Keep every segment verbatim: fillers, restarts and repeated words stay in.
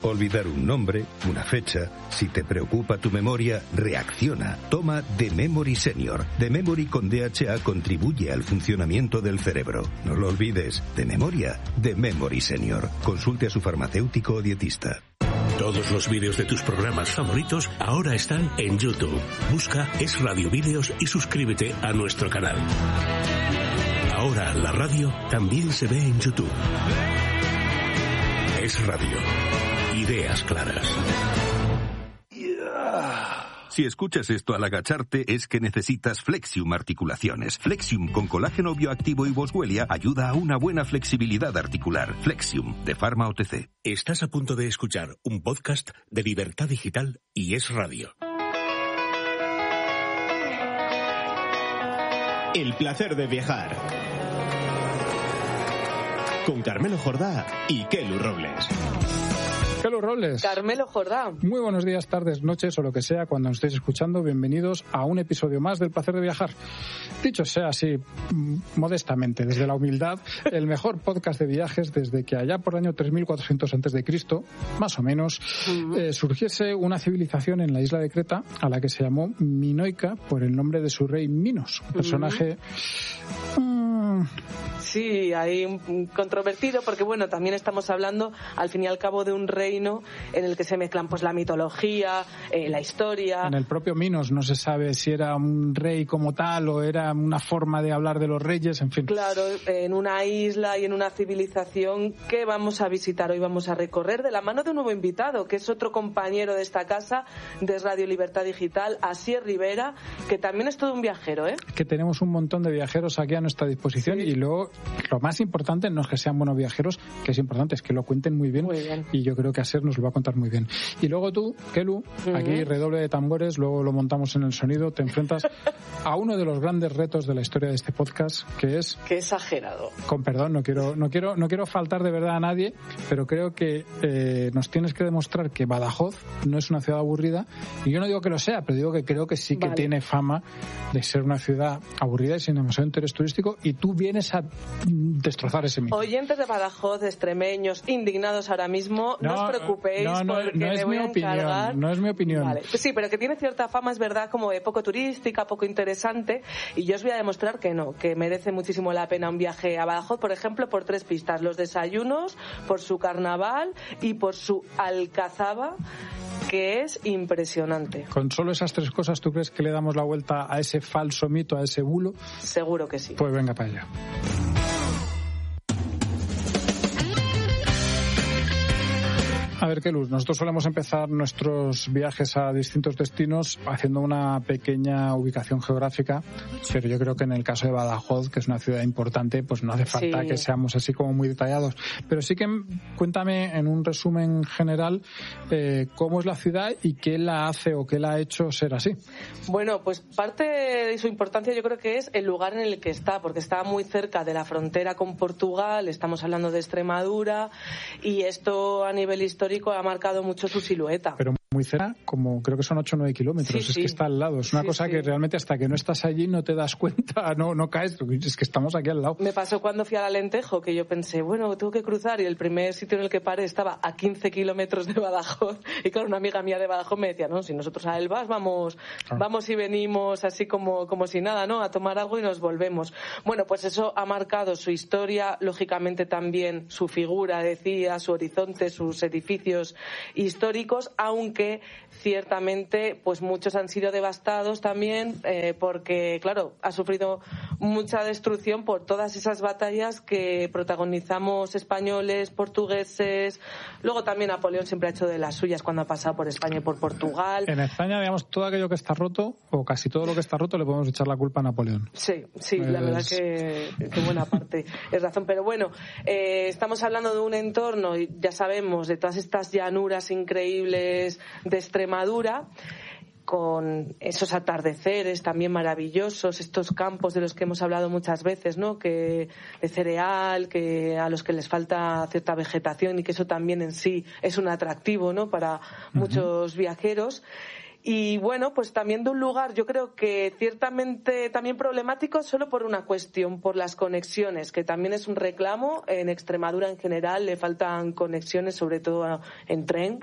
Olvidar un nombre, una fecha. Si te preocupa tu memoria, reacciona. Toma The Memory Senior. The Memory con D H A contribuye al funcionamiento del cerebro. No lo olvides. De memoria, The Memory Senior. Consulte a su farmacéutico o dietista. Todos los vídeos de tus programas favoritos ahora están en YouTube. Busca Es Radio Vídeos y suscríbete a nuestro canal. Ahora la radio también se ve en YouTube. Es Radio. Ideas claras. Si escuchas esto al agacharte es que necesitas Flexium Articulaciones. Flexium con colágeno bioactivo y boswellia ayuda a una buena flexibilidad articular. Flexium, de Pharma O T C. Estás a punto de escuchar un podcast de Libertad Digital y Es Radio. El placer de viajar. Con Carmelo Jordá y Kelu Robles. Kelu Robles. Carmelo Jordá. Muy buenos días, tardes, noches o lo que sea cuando nos estéis escuchando. Bienvenidos a un episodio más del Placer de Viajar. Dicho sea así, modestamente, desde la humildad, el mejor podcast de viajes desde que allá por el año tres mil cuatrocientos antes de Cristo, más o menos, uh-huh. eh, surgiese una civilización en la isla de Creta a la que se llamó Minoica por el nombre de su rey Minos, un personaje... Uh-huh. Mm, Sí, hay un controvertido porque, bueno, también estamos hablando, al fin y al cabo, de un reino en el que se mezclan pues la mitología, eh, la historia. En el propio Minos no se sabe si era un rey como tal o era una forma de hablar de los reyes, en fin. Claro, en una isla y en una civilización que vamos a visitar hoy, vamos a recorrer de la mano de un nuevo invitado, que es otro compañero de esta casa, de Radio Libertad Digital, Asier Rivera, que también es todo un viajero, ¿eh? Que tenemos un montón de viajeros aquí a nuestra disposición, sí. Y luego lo más importante no es que sean buenos viajeros, que es importante, es que lo cuenten muy bien, muy bien. Y yo creo que Asier nos lo va a contar muy bien. Y luego tú, Kelu, uh-huh. Aquí redoble de tambores, luego lo montamos en el sonido, te enfrentas a uno de los grandes retos de la historia de este podcast, que es... Qué exagerado. Con perdón, no quiero no quiero, no quiero faltar de verdad a nadie, pero creo que eh, nos tienes que demostrar que Badajoz no es una ciudad aburrida, y yo no digo que lo sea, pero digo que creo que sí que vale. Tiene fama de ser una ciudad aburrida y sin demasiado interés turístico, y tú vienes a destrozar ese mito. Oyentes de Badajoz, extremeños, indignados ahora mismo, no, no os preocupéis, no, no, porque no es me voy mi a opinión, encargar. No es mi opinión. Vale. Sí, pero que tiene cierta fama, es verdad, como de poco turística, poco interesante, y yo os voy a demostrar que no, que merece muchísimo la pena un viaje a Badajoz, por ejemplo, por tres pistas: los desayunos, por su carnaval y por su alcazaba, que es impresionante. Con solo esas tres cosas, ¿tú crees que le damos la vuelta a ese falso mito, a ese bulo? Seguro que sí. Pues venga para allá. A ver, Kelu, nosotros solemos empezar nuestros viajes a distintos destinos haciendo una pequeña ubicación geográfica, pero yo creo que en el caso de Badajoz, que es una ciudad importante, pues no hace falta sí. que seamos así como muy detallados. Pero sí que cuéntame en un resumen general eh, cómo es la ciudad y qué la hace o qué la ha hecho ser así. Bueno, pues parte de su importancia yo creo que es el lugar en el que está, porque está muy cerca de la frontera con Portugal, estamos hablando de Extremadura, y esto a nivel histórico ha marcado mucho su silueta. Pero muy cerca, como creo que son ocho o nueve kilómetros, sí, es sí. que está al lado. Es una sí, cosa sí. que realmente hasta que no estás allí no te das cuenta, no no caes, es que estamos aquí al lado. Me pasó cuando fui al Alentejo, que yo pensé, bueno, tengo que cruzar, y el primer sitio en el que paré estaba a quince kilómetros de Badajoz, y claro, una amiga mía de Badajoz me decía, no, si nosotros a Elvas vamos, claro. vamos y venimos así como, como si nada, ¿no? A tomar algo y nos volvemos. Bueno, pues eso ha marcado su historia, lógicamente también su figura, decía, su horizonte, sus edificios históricos, aunque ciertamente pues muchos han sido devastados también eh, porque claro, ha sufrido mucha destrucción por todas esas batallas que protagonizamos españoles, portugueses. Luego también Napoleón siempre ha hecho de las suyas cuando ha pasado por España y por Portugal. En España, digamos, todo aquello que está roto, o casi todo lo que está roto, le podemos echar la culpa a Napoleón. Sí, sí, es... la verdad que, que buena parte es razón. Pero bueno, eh, estamos hablando de un entorno, y ya sabemos, de todas estas llanuras increíbles de Extremadura, con esos atardeceres también maravillosos, estos campos de los que hemos hablado muchas veces, ¿no? Que de cereal, que a los que les falta cierta vegetación, y que eso también en sí es un atractivo, ¿no? Para uh-huh. muchos viajeros. Y bueno, pues también de un lugar, yo creo que ciertamente también problemático solo por una cuestión, por las conexiones, que también es un reclamo. En Extremadura en general le faltan conexiones, sobre todo en tren.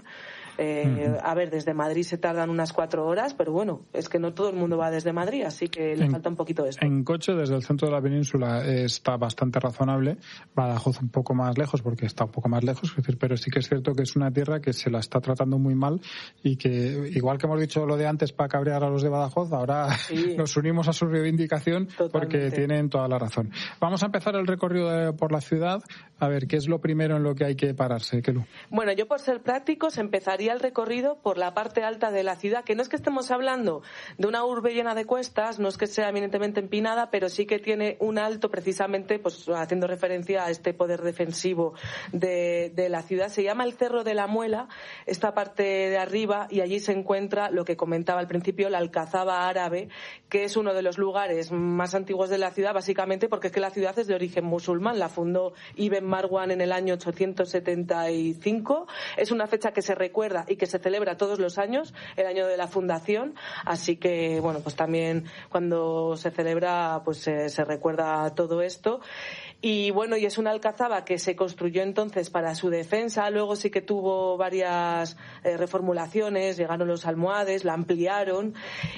Eh, a ver, desde Madrid se tardan unas cuatro horas, pero bueno, es que no todo el mundo va desde Madrid, así que le en, falta un poquito de esto. En coche, desde el centro de la península está bastante razonable. Badajoz un poco más lejos, porque está un poco más lejos, es decir, pero sí que es cierto que es una tierra que se la está tratando muy mal y que, igual que hemos dicho lo de antes para cabrear a los de Badajoz, ahora sí. Nos unimos a su reivindicación. Totalmente. Porque tienen toda la razón. Vamos a empezar el recorrido de, por la ciudad. A ver, ¿qué es lo primero en lo que hay que pararse, Kelu? Bueno, yo por ser prácticos empezaría el recorrido por la parte alta de la ciudad, que no es que estemos hablando de una urbe llena de cuestas, no es que sea eminentemente empinada, pero sí que tiene un alto precisamente, pues haciendo referencia a este poder defensivo de, de la ciudad. Se llama el Cerro de la Muela, esta parte de arriba, y allí se encuentra lo que comentaba al principio, la Alcazaba árabe, que es uno de los lugares más antiguos de la ciudad, básicamente porque es que la ciudad es de origen musulmán, la fundó Ibn Marwan en el año ochocientos setenta y cinco, es una fecha que se recuerda y que se celebra todos los años, el año de la fundación, así que bueno, pues también cuando se celebra pues se, se recuerda todo esto. Y bueno, y es una alcazaba que se construyó entonces para su defensa, luego sí que tuvo varias eh, reformulaciones, llegaron los almohades, la ampliaron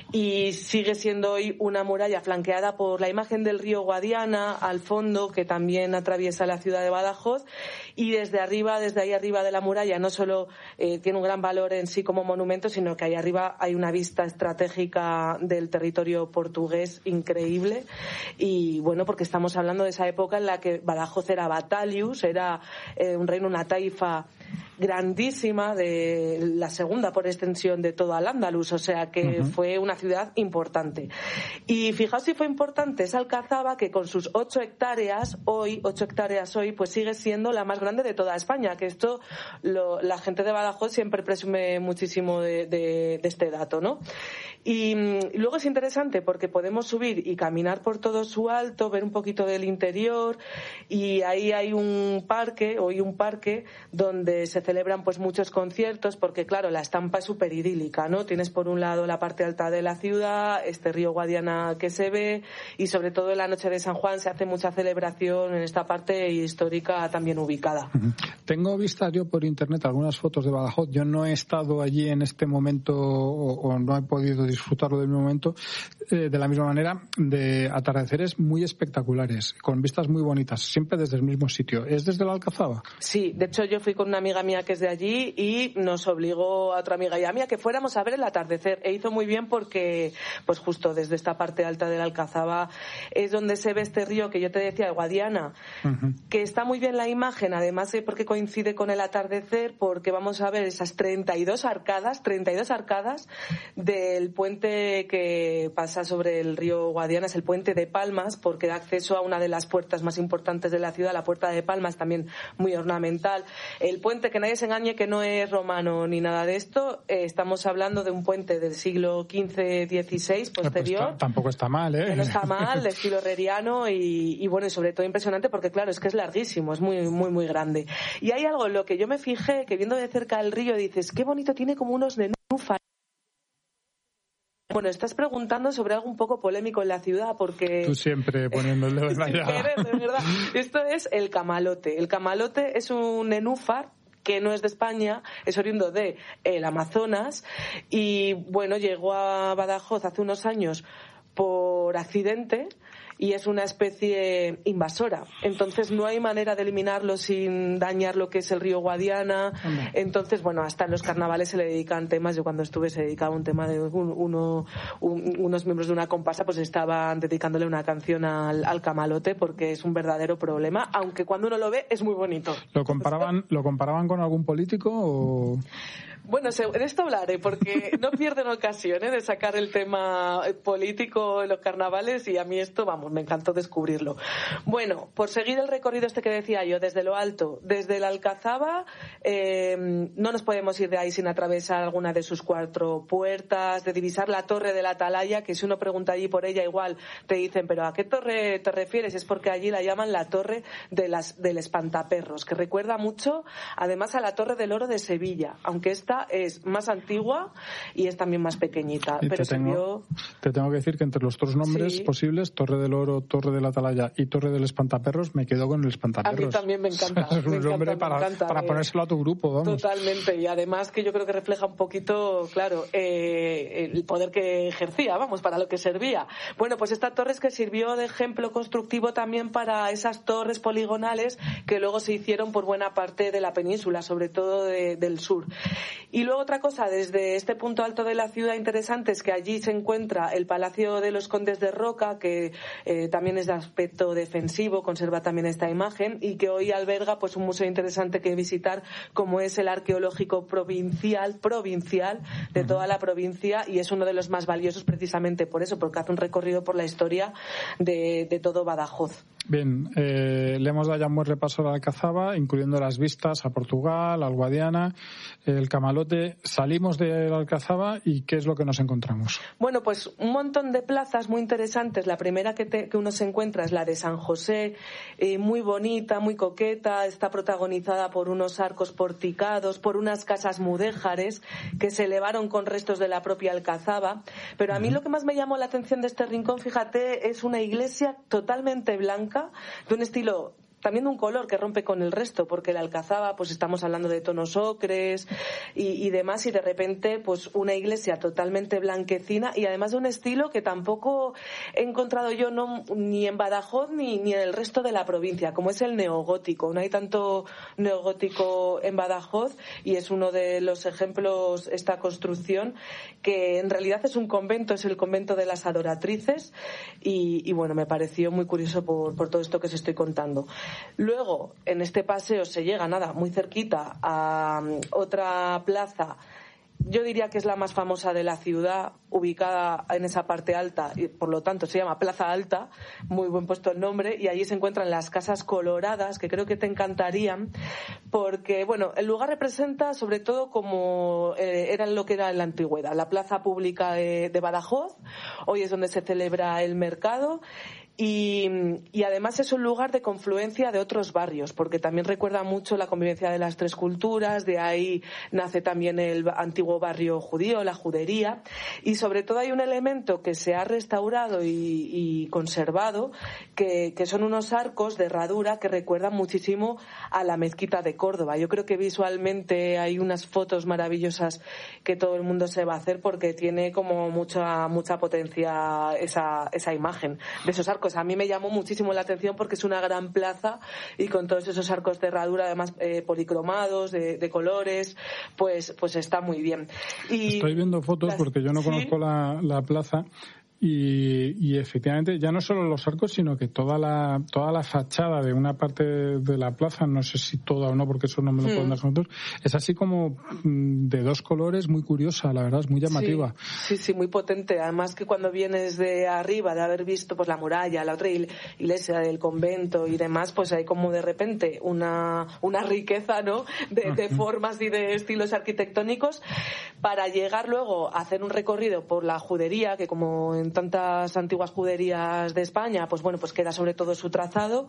y sigue siendo hoy una muralla flanqueada por la imagen del río Guadiana al fondo, que también atraviesa la ciudad de Badajoz, y desde arriba, desde ahí arriba de la muralla, no solo eh, tiene un gran valor en sí como monumento, sino que ahí arriba hay una vista estratégica del territorio portugués increíble. Y bueno, porque estamos hablando de esa época en la que Badajoz era Batalius, era eh, un reino, una taifa grandísima, de la segunda por extensión de todo Al-Ándalus, o sea que uh-huh. fue una ciudad importante. Y fijaos si fue importante esa alcazaba, que con sus ocho hectáreas hoy, ocho hectáreas hoy, pues sigue siendo la más grande de toda España, que esto lo, la gente de Badajoz siempre presume muchísimo de, de, de este dato, ¿no? Y, y luego es interesante porque podemos subir y caminar por todo su alto, ver un poquito del interior, y ahí hay un parque, hoy un parque donde se celebran pues muchos conciertos, porque claro, la estampa es súper idílica, ¿no? Tienes por un lado la parte alta de la ciudad, este río Guadiana que se ve, y sobre todo en la noche de San Juan se hace mucha celebración en esta parte histórica también ubicada. Tengo vistas yo por internet algunas fotos de Badajoz. Yo no he estado allí en este momento o, o no he podido disfrutarlo del momento eh, de la misma manera, de atardeceres muy espectaculares, con vistas muy bonitas, siempre desde el mismo sitio. ¿Es desde la Alcazaba? Sí, de hecho yo fui con una amiga mía que es de allí y nos obligó a otra amiga y a mí a que fuéramos a ver el atardecer, e hizo muy bien porque pues justo desde esta parte alta de la Alcazaba es donde se ve este río que yo te decía, el Guadiana, uh-huh. que está muy bien la imagen, además de porque coincide con el atardecer, porque vamos a ver esas treinta y dos arcadas, treinta y dos arcadas del puente que pasa sobre el río Guadiana, es el puente de Palmas, porque da acceso a una de las puertas más importantes de la ciudad, la puerta de Palmas, también muy ornamental. El puente, que nadie se engañe que no es romano ni nada de esto, eh, estamos hablando de un puente del siglo quince dieciséis posterior. Pues tampoco está mal, ¿eh? Que no está mal, de estilo herreriano y, y bueno, y sobre todo impresionante porque claro, es que es larguísimo, es muy, muy, muy grande. Y hay algo en lo que yo me fijé, que viendo de cerca el río dices, qué bonito, tiene como unos nenúfares. Bueno, estás preguntando sobre algo un poco polémico en la ciudad porque... Tú siempre poniendo el dedo en la llaga. De verdad. Esto es el camalote. El camalote es un nenúfar que no es de España, es oriundo de el Amazonas y bueno, llegó a Badajoz hace unos años por accidente y es una especie invasora. Entonces no hay manera de eliminarlo sin dañar lo que es el río Guadiana. Hombre. Entonces, bueno, hasta en los carnavales se le dedican temas. Yo cuando estuve se dedicaba un tema de un, uno, un, unos miembros de una comparsa pues estaban dedicándole una canción al, al camalote porque es un verdadero problema, aunque cuando uno lo ve es muy bonito. ¿Lo comparaban, ¿lo comparaban con algún político o...? Bueno, de esto hablaré porque no pierden ocasión ¿eh? de sacar el tema político en los carnavales y a mí esto, vamos, me encantó descubrirlo. Bueno, por seguir el recorrido este que decía yo, desde lo alto, desde la Alcazaba, eh, no nos podemos ir de ahí sin atravesar alguna de sus cuatro puertas, de divisar la torre de la Atalaya, que si uno pregunta allí por ella igual te dicen, pero ¿a qué torre te refieres? Es porque allí la llaman la torre de las, del espantaperros, que recuerda mucho además a la Torre del Oro de Sevilla, aunque esta esta es más antigua y es también más pequeñita. Y pero te, tengo, sirvió... te tengo que decir que entre los tres nombres sí. posibles, Torre del Oro, Torre de la Atalaya y Torre del Espantaperros, me quedo con el Espantaperros. A mí también me encanta. Es un me nombre encanta, para, me encanta, para eh. ponérselo a tu grupo, vamos. Totalmente, y además que yo creo que refleja un poquito, claro, eh, el poder que ejercía, vamos, para lo que servía. Bueno, pues esta torre es que sirvió de ejemplo constructivo también para esas torres poligonales que luego se hicieron por buena parte de la península, sobre todo de, del sur. Y luego otra cosa, desde este punto alto de la ciudad interesante es que allí se encuentra el Palacio de los Condes de Roca, que eh, también es de aspecto defensivo, conserva también esta imagen, y que hoy alberga pues un museo interesante que visitar, como es el Arqueológico Provincial, provincial de toda la provincia, y es uno de los más valiosos precisamente por eso, porque hace un recorrido por la historia de, de todo Badajoz. Bien, eh, le hemos dado ya un buen repaso a la Alcazaba, incluyendo las vistas a Portugal, al Guadiana, el Camalote. Salimos de la Alcazaba y ¿qué es lo que nos encontramos? Bueno, pues un montón de plazas muy interesantes. La primera que, te, que uno se encuentra es la de San José, eh, muy bonita, muy coqueta, está protagonizada por unos arcos porticados, por unas casas mudéjares que se elevaron con restos de la propia Alcazaba. Pero a mí lo que más me llamó la atención de este rincón, fíjate, es una iglesia totalmente blanca, de un estilo, también de un color que rompe con el resto, porque la Alcazaba, pues estamos hablando de tonos ocres y, y demás, y de repente, pues una iglesia totalmente blanquecina y además de un estilo que tampoco he encontrado yo no, ni en Badajoz ni, ni en el resto de la provincia, como es el neogótico. No hay tanto neogótico en Badajoz y es uno de los ejemplos, esta construcción, que en realidad es un convento, es el convento de las Adoratrices y, y bueno, me pareció muy curioso por, por todo esto que os estoy contando. Luego, en este paseo se llega, nada, muy cerquita a otra plaza, yo diría que es la más famosa de la ciudad, ubicada en esa parte alta, y por lo tanto se llama Plaza Alta, muy buen puesto el nombre, y allí se encuentran las Casas Coloradas, que creo que te encantarían, porque, bueno, el lugar representa sobre todo como eh, era lo que era en la antigüedad, la plaza pública de, de Badajoz, hoy es donde se celebra el mercado, Y, y además es un lugar de confluencia de otros barrios, porque también recuerda mucho la convivencia de las tres culturas, de ahí nace también el antiguo barrio judío, la judería, y sobre todo hay un elemento que se ha restaurado y, y conservado, que, que son unos arcos de herradura que recuerdan muchísimo a la mezquita de Córdoba. Yo creo que visualmente hay unas fotos maravillosas que todo el mundo se va a hacer porque tiene como mucha, mucha potencia esa, esa imagen de esos arcos. A mí me llamó muchísimo la atención porque es una gran plaza y con todos esos arcos de herradura, además eh, policromados, de, de colores, pues, pues está muy bien. Y estoy viendo fotos las... porque yo no conozco ¿sí? la, la plaza. Y, y efectivamente ya no solo los arcos, sino que toda la toda la fachada de una parte de la plaza, no sé si toda o no porque eso no me lo pueden dar nosotros, es así como de dos colores, muy curiosa, la verdad, es muy llamativa. Sí, sí, sí, muy potente. Además que cuando vienes de arriba, de haber visto pues la muralla, la otra iglesia del convento y demás, pues hay como de repente una una riqueza, ¿no?, de, de formas y de estilos arquitectónicos, para llegar luego a hacer un recorrido por la judería, que como en tantas antiguas juderías de España, pues bueno, pues queda sobre todo su trazado.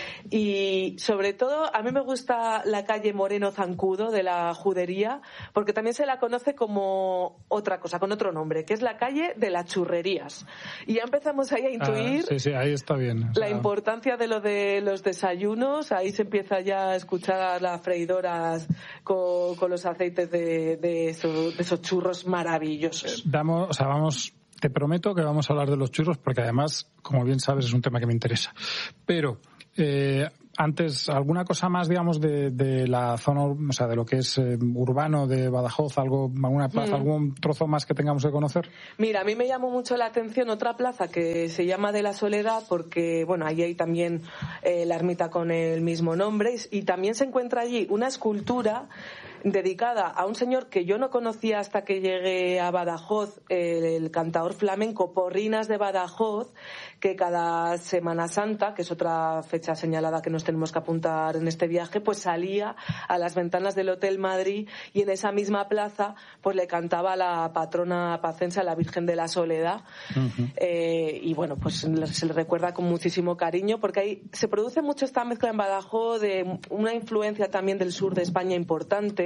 Y sobre todo a mí me gusta la calle Moreno Zancudo de la judería, porque también se la conoce como otra cosa, con otro nombre, que es la calle de las churrerías. Y ya empezamos ahí a intuir ah, sí, sí, ahí está bien, o sea... la importancia de lo de los desayunos. Ahí se empieza ya a escuchar las freidoras con, con los aceites de, de, esos, de esos churros maravillosos. Damos, o sea, vamos... Te prometo que vamos a hablar de los churros porque además, como bien sabes, es un tema que me interesa. Pero eh, antes, ¿alguna cosa más, digamos, de, de la zona, o sea, de lo que es eh, urbano de Badajoz, algo, alguna plaza, mm. algún trozo más que tengamos que conocer? Mira, a mí me llamó mucho la atención otra plaza que se llama de la Soledad, porque, bueno, ahí hay también eh, la ermita con el mismo nombre y, y también se encuentra allí una escultura dedicada a un señor que yo no conocía hasta que llegué a Badajoz, el, el cantador flamenco Porrinas de Badajoz, que cada Semana Santa, que es otra fecha señalada que nos tenemos que apuntar en este viaje, pues salía a las ventanas del Hotel Madrid y en esa misma plaza pues le cantaba a la patrona pacense, a la Virgen de la Soledad. Uh-huh. eh, y bueno, pues se le recuerda con muchísimo cariño porque ahí se produce mucho esta mezcla en Badajoz de una influencia también del sur de España importante,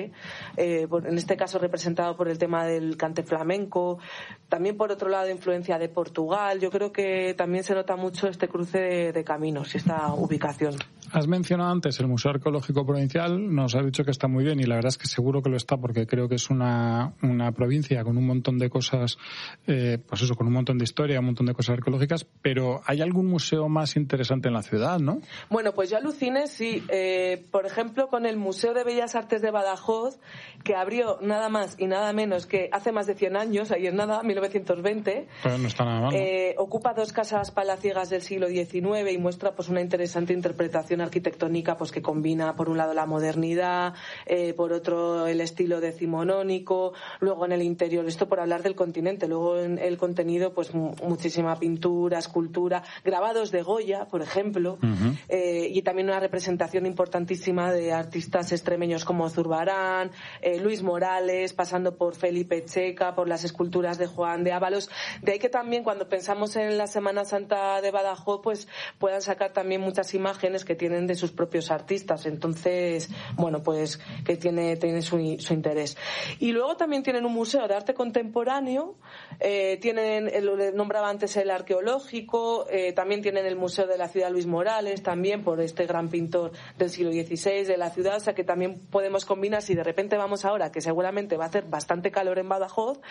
cante, eh, por, en este caso representado por el tema del cante flamenco, también por otro lado influencia de Portugal. Yo creo que también se nota mucho este cruce de, de caminos y esta ubicación. Has mencionado antes el Museo Arqueológico Provincial, nos has dicho que está muy bien y la verdad es que seguro que lo está porque creo que es una, una provincia con un montón de cosas, eh, pues eso, con un montón de historia, un montón de cosas arqueológicas, pero ¿hay algún museo más interesante en la ciudad, no? Bueno, pues yo aluciné, sí. Eh, por ejemplo, con el Museo de Bellas Artes de Badajoz, que abrió nada más y nada menos que hace más de cien años, ahí en nada, mil novecientos veinte. Pues no está nada mal, ¿no? Eh, ocupa dos casas palaciegas del siglo diecinueve y muestra pues una interesante interpretación arquitectónica pues que combina por un lado la modernidad, eh, por otro el estilo decimonónico, luego en el interior, esto por hablar del continente, luego en el contenido pues m- muchísima pintura, escultura, grabados de Goya, por ejemplo, uh-huh. eh, y también una representación importantísima de artistas extremeños como Zurbarán, eh, Luis Morales, pasando por Felipe Checa, por las esculturas de Juan de Ábalos. De ahí que también cuando pensamos en la Semana Santa de Badajoz pues puedan sacar también muchas imágenes que tienen de sus propios artistas. Entonces, bueno, pues que tiene, tiene su, su interés. Y luego también tienen un museo de arte contemporáneo, eh, tienen, lo nombraba antes el arqueológico, eh, también tienen el Museo de la Ciudad Luis Morales, también por este gran pintor del siglo dieciséis de la ciudad, o sea que también podemos combinar, si de repente vamos ahora, que seguramente va a hacer bastante calor en Badajoz,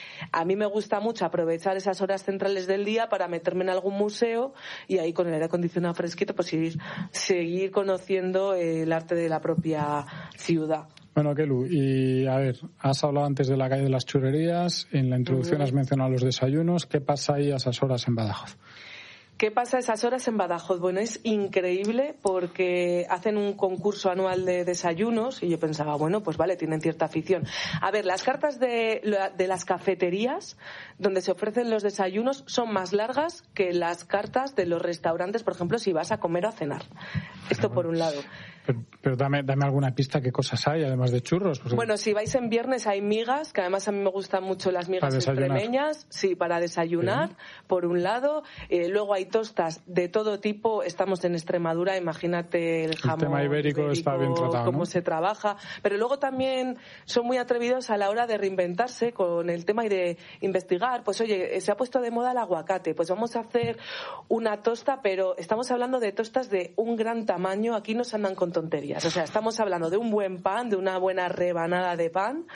a mí me gusta mucho aprovechar esas horas centrales del día para meterme en algún museo y ahí con el aire acondicionado fresquito pues ir, seguir conociendo el arte de la propia ciudad. Bueno, Kelu, y a ver, has hablado antes de la calle de las Churrerías, en la introducción uh-huh. has mencionado los desayunos. ¿Qué pasa ahí a esas horas en Badajoz? ¿Qué pasa a esas horas en Badajoz? Bueno, es increíble porque hacen un concurso anual de desayunos y yo pensaba, bueno, pues vale, tienen cierta afición. A ver, las cartas de, de las cafeterías donde se ofrecen los desayunos son más largas que las cartas de los restaurantes, por ejemplo, si vas a comer o a cenar. Esto por un lado. Pero, pero dame, dame alguna pista, ¿qué cosas hay, además de churros? Pues, bueno, si vais en viernes hay migas, que además a mí me gustan mucho las migas extremeñas. Sí, para desayunar, sí. Por un lado. Eh, luego hay tostas de todo tipo. Estamos en Extremadura, imagínate el jamón. El tema ibérico, ibérico está bien tratado, cómo ¿no? se trabaja. Pero luego también son muy atrevidos a la hora de reinventarse con el tema y de investigar. Pues oye, se ha puesto de moda el aguacate. Pues vamos a hacer una tosta, pero estamos hablando de tostas de un gran tamaño. Aquí no se andan con tonterías. O sea, estamos hablando de un buen pan, de una buena rebanada de pan,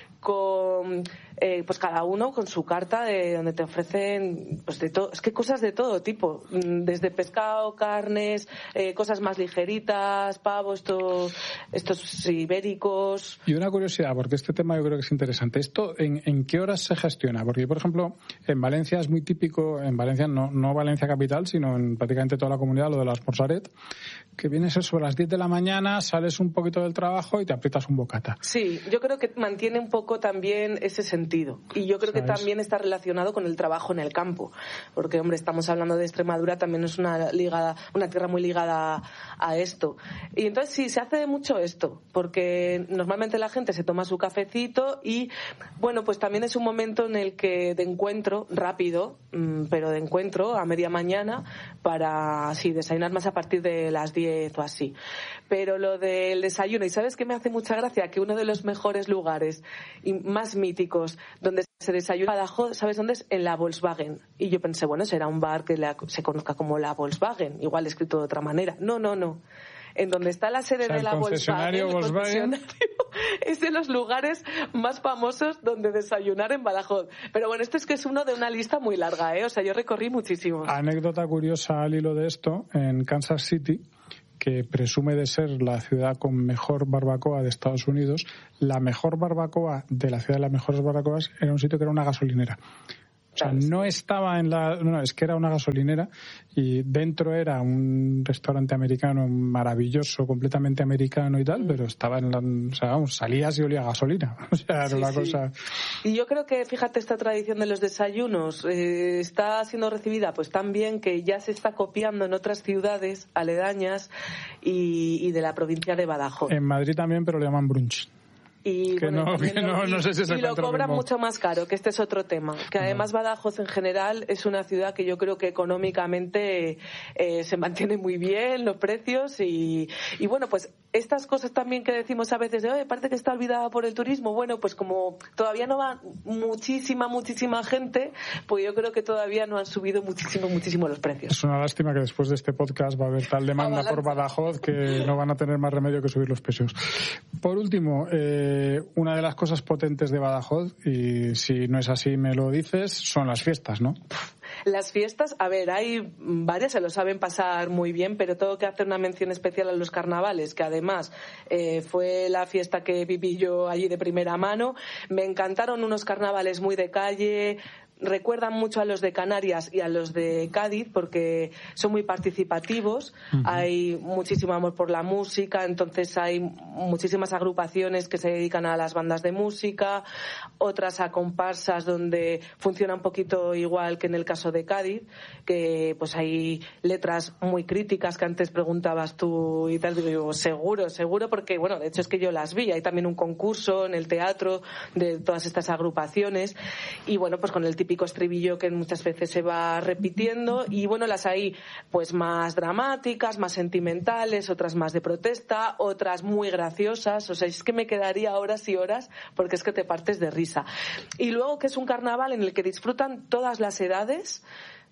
con eh, pues cada uno con su carta de donde te ofrecen pues de todo, es que cosas de todo tipo, desde pescado, carnes, eh, cosas más ligeritas, pavos, esto, estos ibéricos. Y una curiosidad, porque este tema yo creo que es interesante. ¿Esto en, en qué horas se gestiona? Porque, por ejemplo, en Valencia es muy típico, en Valencia, no, no Valencia capital, sino en prácticamente toda la comunidad, lo de las Porsaret, que vienes eso a las diez de la mañana, sales un poquito del trabajo y te aprietas un bocata. Sí, yo creo que mantiene un poco también ese sentido. Y yo creo ¿sabes? Que también está relacionado con el trabajo en el campo. Porque, hombre, estamos hablando de Extremadura, también es una ligada, una tierra muy ligada a esto. Y entonces sí, se hace mucho esto, porque normalmente la gente se toma su cafecito y, bueno, pues también es un momento en el que de encuentro, rápido, pero de encuentro a media mañana, para, sí, desayunar más a partir de las diez o así. Pero lo del desayuno, y ¿sabes qué me hace mucha gracia? Que uno de los mejores lugares y más míticos donde se desayuna en Badajoz, ¿sabes dónde es? En la Volkswagen. Y yo pensé, bueno, será un bar que la, se conozca como la Volkswagen, igual escrito de otra manera. No, no, no. En donde está la sede, o sea, de la concesionario Volkswagen, Volkswagen. El concesionario es de los lugares más famosos donde desayunar en Badajoz. Pero bueno, esto es que es uno de una lista muy larga, ¿eh? O sea, yo recorrí muchísimos. Anécdota curiosa al hilo de esto, en Kansas City, que presume de ser la ciudad con mejor barbacoa de Estados Unidos, la mejor barbacoa de la ciudad de las mejores barbacoas era un sitio que era una gasolinera. O sea, no estaba en la... No, es que era una gasolinera y dentro era un restaurante americano maravilloso, completamente americano y tal, pero estaba en la... O sea, vamos, salías y olía a gasolina. O sea, era sí, una sí. cosa... Y yo creo que, fíjate, esta tradición de los desayunos eh, está siendo recibida pues tan bien que ya se está copiando en otras ciudades aledañas y, y de la provincia de Badajoz. En Madrid también, pero le llaman brunch. Y, que bueno, no, que no, y, no sé si y lo cobran mucho más caro, que este es otro tema. Que además Badajoz en general es una ciudad que yo creo que económicamente eh, se mantiene muy bien los precios y, y bueno, pues estas cosas también que decimos a veces de, oye, parece que está olvidada por el turismo, bueno, pues como todavía no va muchísima, muchísima gente, pues yo creo que todavía no han subido muchísimo, muchísimo los precios. Es una lástima que después de este podcast va a haber tal demanda por Badajoz que no van a tener más remedio que subir los precios. Por último, eh, una de las cosas potentes de Badajoz, y si no es así me lo dices, son las fiestas, ¿no? Las fiestas, a ver, hay varias, se lo saben pasar muy bien, pero tengo que hacer una mención especial a los carnavales, que además eh, fue la fiesta que viví yo allí de primera mano. Me encantaron unos carnavales muy de calle, recuerdan mucho a los de Canarias y a los de Cádiz porque son muy participativos, uh-huh. Hay muchísimo amor por la música, entonces hay muchísimas agrupaciones que se dedican a las bandas de música, otras a comparsas donde funciona un poquito igual que en el caso de Cádiz, que pues hay letras muy críticas que antes preguntabas tú y tal, digo, seguro, seguro, porque bueno, de hecho es que yo las vi, hay también un concurso en el teatro de todas estas agrupaciones y bueno, pues con el típico estribillo que muchas veces se va repitiendo y bueno, las hay pues más dramáticas, más sentimentales, otras más de protesta, otras muy graciosas, o sea, es que me quedaría horas y horas porque es que te partes de risa. Y luego que es un carnaval en el que disfrutan todas las edades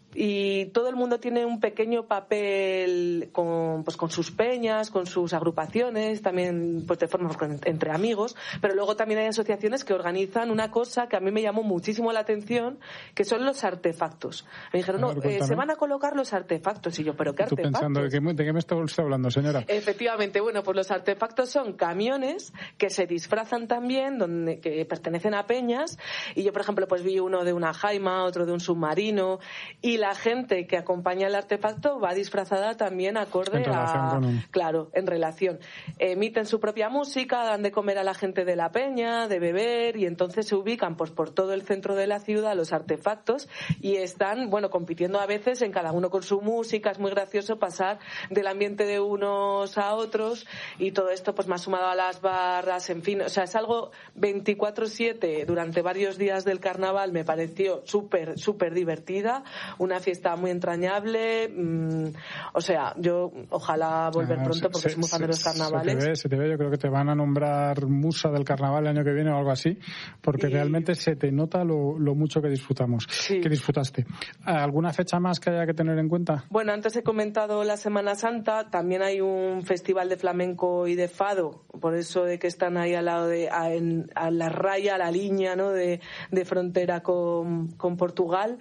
y todo el mundo tiene un pequeño papel con, pues, con sus peñas, con sus agrupaciones, también pues de forma pues, entre amigos, pero luego también hay asociaciones que organizan una cosa que a mí me llamó muchísimo la atención, que son los artefactos. Me dijeron, no, ver, eh, se van a colocar los artefactos, y yo, ¿pero qué artefactos? Tú pensando, ¿de qué, de qué me está usted hablando, señora? Efectivamente, bueno, pues los artefactos son camiones que se disfrazan también, donde, que pertenecen a peñas, y yo, por ejemplo, pues vi uno de una jaima, otro de un submarino, y la gente que acompaña el artefacto va disfrazada también acorde a... Un... Claro, en relación. Emiten su propia música, dan de comer a la gente de la peña, de beber, y entonces se ubican pues por todo el centro de la ciudad los artefactos y están, bueno, compitiendo a veces en cada uno con su música. Es muy gracioso pasar del ambiente de unos a otros y todo esto pues más sumado a las barras, en fin, o sea, es algo veinticuatro siete durante varios días del carnaval. Me pareció súper, súper divertida, una fiesta muy entrañable, mmm, o sea, yo ojalá volver ah, pronto porque se, soy muy fan se, de los carnavales. Se te, ve, se te ve, yo creo que te van a nombrar musa del carnaval el año que viene o algo así, porque y... realmente se te nota lo, lo mucho que disfrutamos, sí. que disfrutaste. ¿Alguna fecha más que haya que tener en cuenta? Bueno, antes he comentado la Semana Santa, también hay un festival de flamenco y de fado, por eso de que están ahí al lado de, a, en, a la raya, a la línea, ¿no?, de, de frontera con, con Portugal.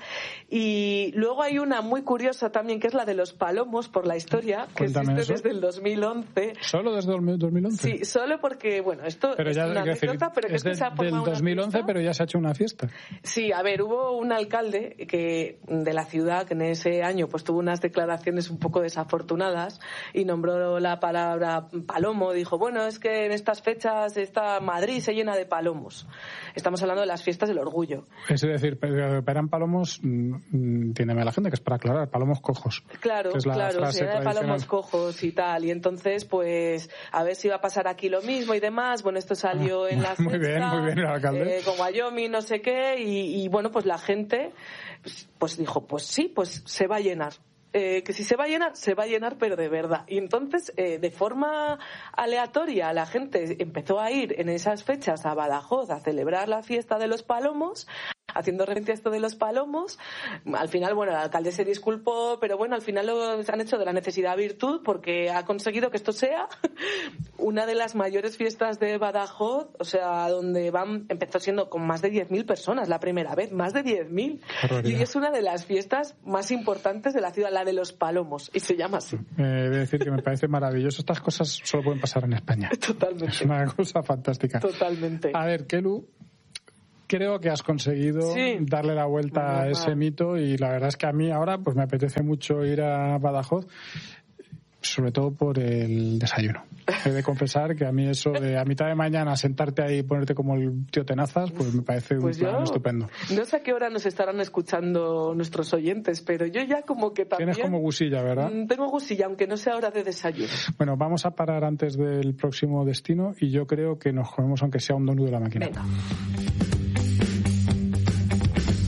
Y luego hay una muy curiosa también, que es la de los palomos, por la historia, que Cuéntame existe eso. desde el dos mil once. ¿Solo desde el dos mil once? Sí, solo porque, bueno, esto pero es ya, una decir, anécdota, pero que es es que de, se ha formado del dos mil once, pero ya se ha hecho una fiesta. Sí, a ver, hubo un alcalde que de la ciudad que en ese año pues tuvo unas declaraciones un poco desafortunadas y nombró la palabra palomo. Dijo, bueno, es que en estas fechas esta Madrid se llena de palomos. Estamos hablando de las fiestas del orgullo. Es decir, eran palomos, entiéndeme la gente, que es para aclarar, palomos cojos. Claro, es la claro, se de palomos cojos y tal. Y entonces, pues, a ver si va a pasar aquí lo mismo y demás. Bueno, esto salió ah, en la Muy fiesta, bien, muy bien, el alcalde. Eh, con Wyoming, no sé qué, y, y bueno, pues la gente pues, pues dijo, pues sí, pues se va a llenar. Eh, que si se va a llenar, se va a llenar, pero de verdad. Y entonces, eh, de forma aleatoria, la gente empezó a ir en esas fechas a Badajoz a celebrar la fiesta de los palomos, haciendo referencia a esto de los palomos. Al final, bueno, el alcalde se disculpó, pero bueno, al final lo han hecho de la necesidad virtud, porque ha conseguido que esto sea una de las mayores fiestas de Badajoz, o sea, donde van, empezó siendo con más de diez mil personas la primera vez, más de diez mil. Y es una de las fiestas más importantes de la ciudad, la de los palomos, y se llama así. Eh, he de decir que me parece maravilloso. Estas cosas solo pueden pasar en España. Totalmente. Es una cosa fantástica. Totalmente. A ver, Kelu, creo que has conseguido sí. darle la vuelta no, a ese no. mito, y la verdad es que a mí ahora pues me apetece mucho ir a Badajoz, sobre todo por el desayuno. He de confesar que a mí eso de a mitad de mañana sentarte ahí y ponerte como el tío Tenazas, pues me parece pues un plan yo, estupendo. No sé a qué hora nos estarán escuchando nuestros oyentes, pero yo ya como que también... Tienes como gusilla, ¿verdad? Tengo gusilla, aunque no sea hora de desayuno. Bueno, vamos a parar antes del próximo destino y yo creo que nos comemos aunque sea un donut de la máquina. Venga. ¿Qué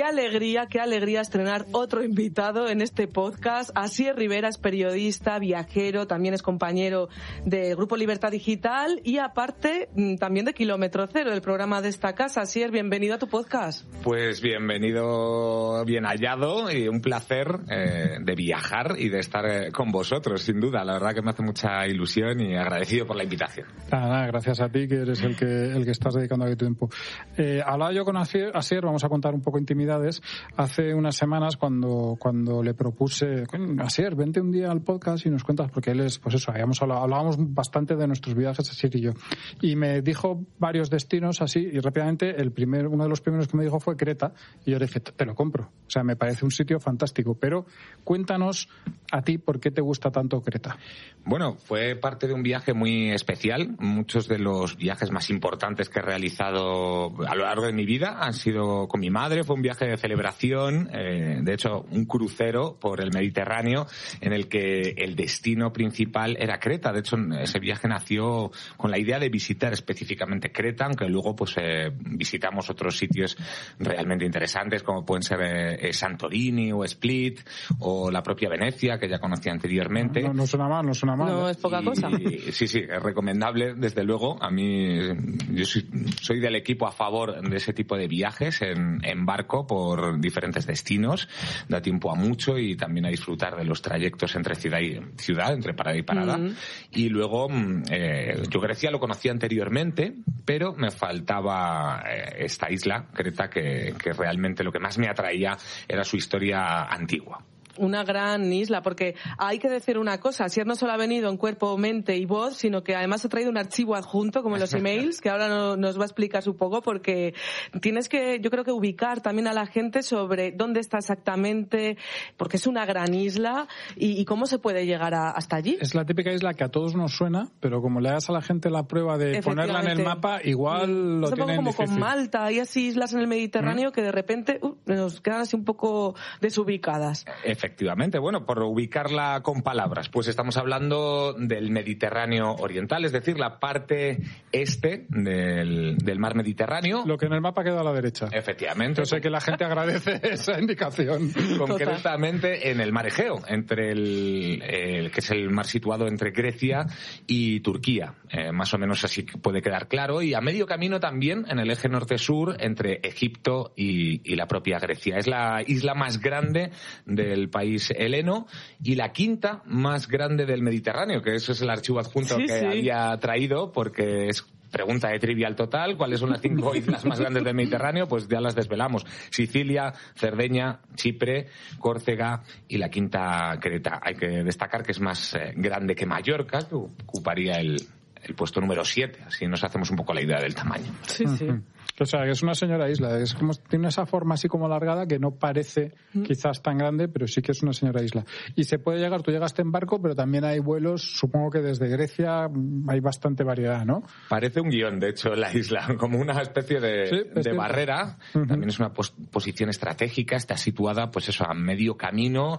qué alegría, qué alegría estrenar otro invitado en este podcast. Asier Rivera es periodista, viajero, también es compañero del Grupo Libertad Digital y aparte también de Kilómetro Cero, el programa de esta casa. Asier, bienvenido a tu podcast. Pues bienvenido, bien hallado y un placer eh, de viajar y de estar eh, con vosotros, sin duda. La verdad que me hace mucha ilusión y agradecido por la invitación. Nada, nada, gracias a ti que eres el que el que estás dedicando aquí tu tiempo. Eh, hablaba yo con Asier, Asier, vamos a contar un poco intimidades. Hace unas semanas cuando cuando le propuse, Asier, vente un día al podcast y nos cuentas, porque él es, pues eso, habíamos hablado, hablábamos bastante de nuestros viajes, Asier y yo. Y me dijo varios destinos así y rápidamente el primer, uno de los primeros que me dijo fue Creta y yo le dije, te lo compro. O sea, me parece un sitio fantástico, pero cuéntanos a ti por qué te gusta tanto Creta. Bueno, fue parte de un viaje muy especial. Muchos de los viajes más importantes que he realizado a lo largo de mi vida han sido con mi madre. Fue un viaje de celebración, eh, de hecho un crucero por el Mediterráneo en el que el destino principal era Creta. De hecho, ese viaje nació con la idea de visitar específicamente Creta, aunque luego pues eh, visitamos otros sitios realmente interesantes como pueden ser eh, Santorini o Split o la propia Venecia, que ya conocía anteriormente. No, no suena mal, no suena mal. No, es poca y, cosa. Y, sí, sí, es recomendable, desde luego. A mí, yo soy, soy del equipo a favor de ese tipo de viajes en, en barco por diferentes destinos. Da tiempo a mucho y también a disfrutar de los trayectos entre ciudad y ciudad, entre parada y parada. Mm. Y luego, eh, yo Grecia lo conocía anteriormente, pero me faltaba eh, esta isla, Creta, que, que realmente lo que más me atraía era su historia antigua. Una gran isla, porque hay que decir una cosa, Asier no solo ha venido en cuerpo, mente y voz, sino que además ha traído un archivo adjunto, como los emails, que ahora no, nos va a explicar un poco, porque tienes que, yo creo que ubicar también a la gente sobre dónde está exactamente, porque es una gran isla, y, y cómo se puede llegar a, hasta allí. Es la típica isla que a todos nos suena, pero como le das a la gente la prueba de ponerla en el mapa, igual sí. lo es un poco tienen como difícil. Con Malta, hay así islas en el Mediterráneo ¿Mm? que de repente uh, nos quedan así un poco desubicadas. Efectivamente, bueno, por ubicarla con palabras, pues estamos hablando del Mediterráneo oriental, es decir, la parte este del, del mar Mediterráneo. Lo que en el mapa queda a la derecha. Efectivamente. Yo sé que la gente agradece esa indicación. Concretamente en el mar Egeo, entre el, el que es el mar situado entre Grecia y Turquía. Eh, más o menos así puede quedar claro. Y a medio camino también en el eje norte-sur entre Egipto y, y la propia Grecia. Es la isla más grande del país heleno y la quinta más grande del Mediterráneo, que eso es el archivo adjunto sí, que sí. había traído, porque es pregunta de trivial total. ¿Cuáles son las cinco islas más grandes del Mediterráneo? Pues ya las desvelamos. Sicilia, Cerdeña, Chipre, Córcega y la quinta Creta. Hay que destacar que es más eh, grande que Mallorca, que ocuparía el, el puesto número siete. Así nos hacemos un poco la idea del tamaño. Sí, sí. Uh-huh. O sea, que es una señora isla. Es como, tiene esa forma así como alargada que no parece mm. quizás tan grande, pero sí que es una señora isla. Y se puede llegar, tú llegaste en barco, pero también hay vuelos, supongo que desde Grecia hay bastante variedad, ¿no? Parece un guión, de hecho, la isla, como una especie de, sí, de barrera. Uh-huh. También es una pos- posición estratégica, está situada, pues eso, a medio camino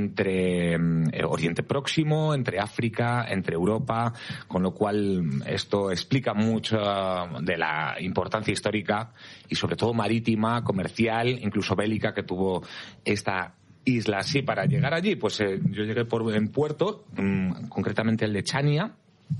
entre eh, Oriente Próximo, entre África, entre Europa, con lo cual esto explica mucho de la importancia histórica y sobre todo marítima, comercial, incluso bélica que tuvo esta isla. Sí, para llegar allí, pues eh, yo llegué por en puerto, mmm, concretamente el de Chania,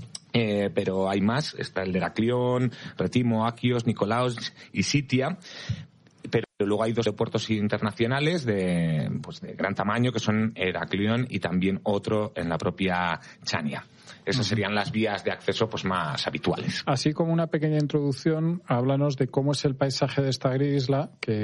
eh, pero hay más, está el de Heraclión, Retimo, Aquios, Nicolaos y Sitia. Pero luego hay dos aeropuertos internacionales de, pues de gran tamaño, que son Heraclión y también otro en la propia Chania. Esas serían las vías de acceso pues más habituales. Así como una pequeña introducción, háblanos de cómo es el paisaje de esta isla, que,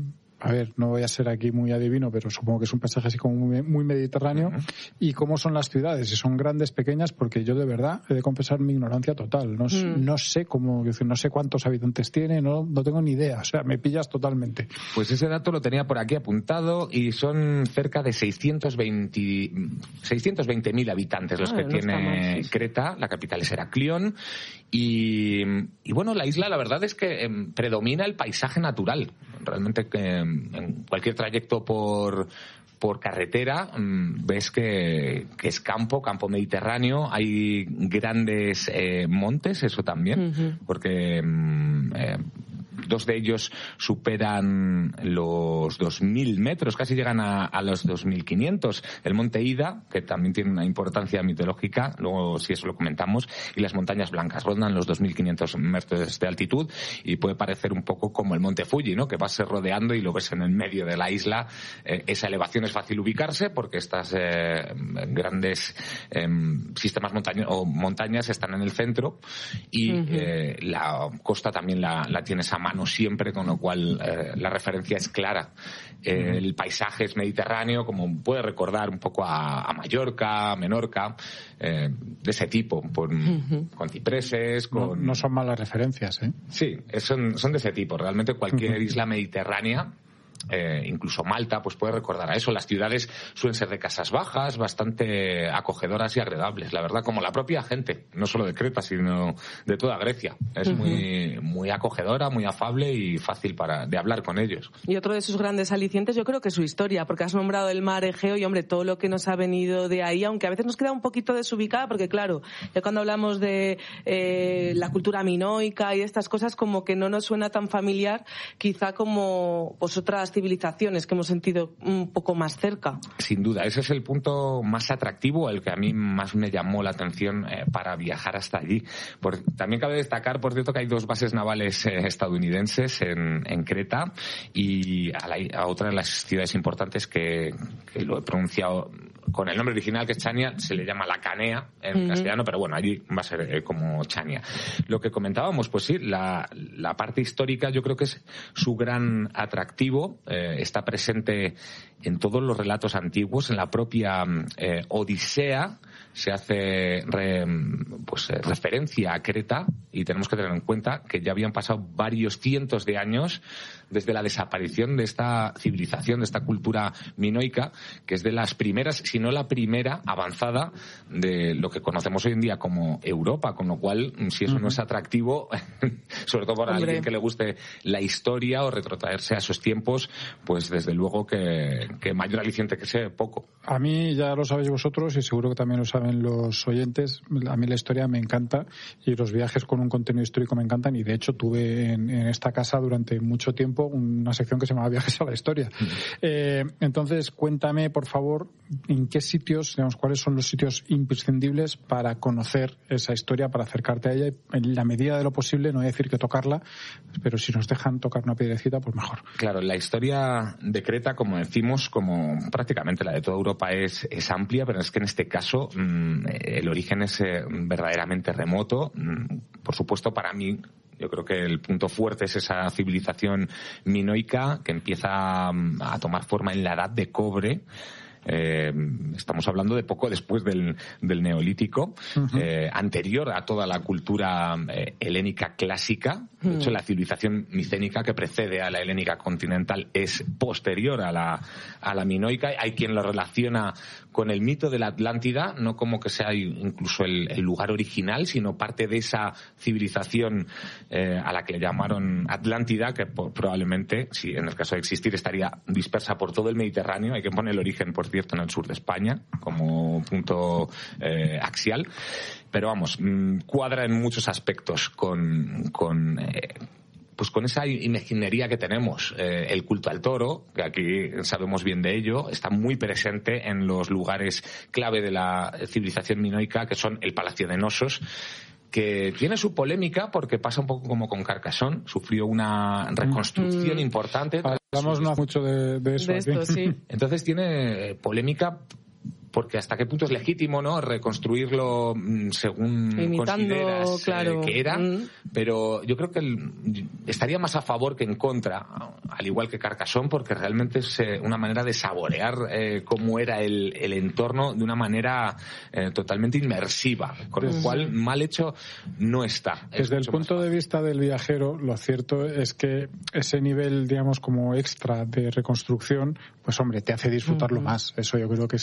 a ver, no voy a ser aquí muy adivino, pero supongo que es un paisaje así como muy, muy mediterráneo, uh-huh. y cómo son las ciudades, si son grandes, pequeñas, porque yo de verdad he de confesar mi ignorancia total. No, uh-huh. no sé cómo, no sé cuántos habitantes tiene, no, no tengo ni idea, o sea, me pillas totalmente. Pues ese dato lo tenía por aquí apuntado y son cerca de seiscientos veinte mil habitantes los ah, que no tiene Creta, la capital es Heraclión, y, y bueno, la isla la verdad es que eh, predomina el paisaje natural. Realmente que eh, en cualquier trayecto por por carretera mmm, ves que, que es campo, campo mediterráneo, hay grandes eh, montes, eso también, uh-huh. porque mmm, eh, dos de ellos superan los dos mil metros, casi llegan a, a los dos mil quinientos. El monte Ida, que también tiene una importancia mitológica, luego si eso lo comentamos, y las montañas blancas rondan los dos mil quinientos metros de altitud y puede parecer un poco como el monte Fuji, ¿no? Que vas rodeando y lo ves en el medio de la isla. Eh, esa elevación es fácil ubicarse porque estas eh, grandes eh, sistemas montaña- o montañas están en el centro y uh-huh. eh, la costa también la, la tienes a mano siempre, con lo cual eh, la referencia es clara. Eh, uh-huh. El paisaje es mediterráneo, como puede recordar un poco a, a Mallorca, a Menorca, eh, de ese tipo, por, uh-huh. con cipreses, con... No, no son malas referencias, ¿eh? Sí, son, son de ese tipo. Realmente cualquier uh-huh. isla mediterránea, Eh, incluso Malta, pues puede recordar a eso. Las ciudades suelen ser de casas bajas, bastante acogedoras y agradables, la verdad, como la propia gente, no solo de Creta, sino de toda Grecia. Es uh-huh. muy, muy acogedora, muy afable y fácil para, de hablar con ellos. Y otro de sus grandes alicientes, yo creo que es su historia, porque has nombrado el mar Egeo y, hombre, todo lo que nos ha venido de ahí, aunque a veces nos queda un poquito desubicada, porque claro, ya cuando hablamos de eh, la cultura minoica y estas cosas, como que no nos suena tan familiar, quizá como pues otras civilizaciones que hemos sentido un poco más cerca. Sin duda, ese es el punto más atractivo, el que a mí más me llamó la atención eh, para viajar hasta allí. Por, también cabe destacar, por cierto, que hay dos bases navales eh, estadounidenses en, en Creta y a, la, a otra de las ciudades importantes que, que lo he pronunciado con el nombre original, que es Chania, se le llama La Canea en uh-huh. castellano, pero bueno, allí va a ser eh, como Chania. Lo que comentábamos, pues sí, la, la parte histórica yo creo que es su gran atractivo, eh, está presente en todos los relatos antiguos, en la propia eh, Odisea se hace re, pues eh, referencia a Creta, y tenemos que tener en cuenta que ya habían pasado varios cientos de años desde la desaparición de esta civilización, de esta cultura minoica, que es de las primeras, si no la primera avanzada de lo que conocemos hoy en día como Europa, con lo cual, si eso uh-huh. no es atractivo, sobre todo para Hombre. alguien que le guste la historia o retrotraerse a esos tiempos, pues desde luego que, que mayor aliciente que sea, poco. A mí, ya lo sabéis vosotros y seguro que también lo saben los oyentes, a mí la historia me encanta y los viajes con un contenido histórico me encantan, y de hecho tuve en, en esta casa durante mucho tiempo una sección que se llamaba Viajes a la Historia. Uh-huh. Eh, entonces, cuéntame, por favor, en qué sitios, digamos, cuáles son los sitios imprescindibles para conocer esa historia, para acercarte a ella, y en la medida de lo posible, no voy a decir que tocarla, pero si nos dejan tocar una piedrecita, pues mejor. Claro, la historia de Creta, como decimos, como prácticamente la de toda Europa, es, es amplia, pero es que en este caso mmm, el origen es eh, verdaderamente remoto. Mm, por supuesto, para mí, yo creo que el punto fuerte es esa civilización minoica que empieza a tomar forma en la Edad de Cobre. Eh, estamos hablando de poco después del, del Neolítico, uh-huh. eh, anterior a toda la cultura eh, helénica clásica. De uh-huh. hecho, la civilización micénica que precede a la helénica continental es posterior a la, a la minoica. Hay quien lo relaciona con el mito de la Atlántida, no como que sea incluso el, el lugar original, sino parte de esa civilización eh, a la que le llamaron Atlántida, que po- probablemente, si en el caso de existir, estaría dispersa por todo el Mediterráneo. Hay que poner el origen, por cierto, en el sur de España, como punto eh, axial. Pero vamos, mmm, cuadra en muchos aspectos con... con eh, pues con esa imaginería que tenemos. Eh, el culto al toro, que aquí sabemos bien de ello, está muy presente en los lugares clave de la civilización minoica, que son el Palacio de Nosos, que tiene su polémica porque pasa un poco como con Carcassonne, sufrió una reconstrucción mm. importante. Hablamos no mucho de, de eso. De esto, sí. Entonces tiene polémica porque hasta qué punto es legítimo, ¿no?, reconstruirlo según Imitando, consideras claro. eh, que era, mm. pero yo creo que el, estaría más a favor que en contra, al igual que Carcassonne, porque realmente es eh, una manera de saborear eh, cómo era el, el entorno de una manera eh, totalmente inmersiva, con lo cual mal hecho no está. Desde el punto de vista del viajero, lo cierto es que ese nivel, digamos, como extra de reconstrucción, pues hombre, te hace disfrutarlo uh-huh. más. Eso yo creo que